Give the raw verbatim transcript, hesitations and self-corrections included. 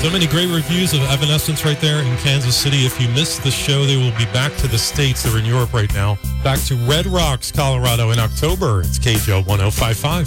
So many great reviews of Evanescence right there in Kansas City. If you missed the show, they will be back to the States. They're in Europe right now. Back to Red Rocks, Colorado in October. It's K J O one oh five point five.